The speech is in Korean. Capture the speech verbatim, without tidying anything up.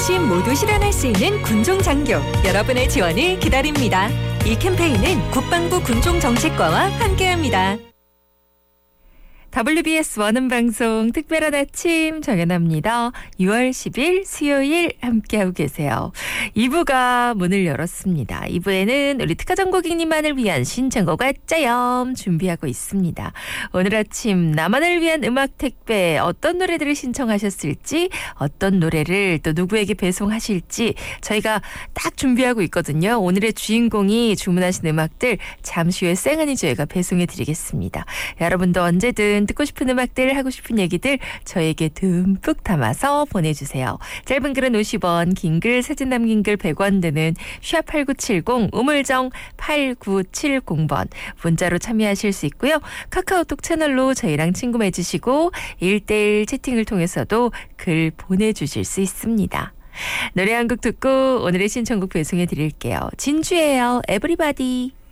어르신 모두 실현할 수 있는 군종장교, 여러분의 지원을 기다립니다. 이 캠페인은 국방부 군종정책과와 함께합니다. 더블유비에스 원음방송 특별한 아침 정연아입니다. 유월 십일 수요일 함께하고 계세요. 이 부가 문을 열었습니다. 이 부에는 우리 특가정 고객님만을 위한 신청곡과 짜염 준비하고 있습니다. 오늘 아침 나만을 위한 음악 택배 어떤 노래들을 신청하셨을지, 어떤 노래를 또 누구에게 배송하실지 저희가 딱 준비하고 있거든요. 오늘의 주인공이 주문하신 음악들 잠시 후에 쌩하니 저희가 배송해 드리겠습니다. 여러분도 언제든 듣고 싶은 음악들, 하고 싶은 얘기들 저에게 듬뿍 담아서 보내주세요. 짧은 글은 오십 원, 긴 글, 사진 남긴 글 백 원 드는 샵 팔구칠공, 우물정 팔구칠공 번 문자로 참여하실 수 있고요. 카카오톡 채널로 저희랑 친구 맺으시고 일대일 채팅을 통해서도 글 보내주실 수 있습니다. 노래 한 곡 듣고 오늘의 신청곡 배송해 드릴게요. 진주예요. 에브리바디.